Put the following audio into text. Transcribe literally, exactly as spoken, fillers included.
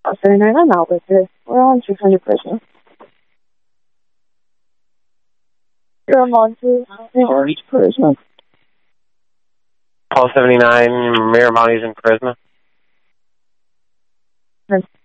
Oh, seventy-nine, I'm out with this. We're on six hundred Prisma. You're on Monty. Orange Prisma. Paul seventy-nine, Miramontes in Charisma.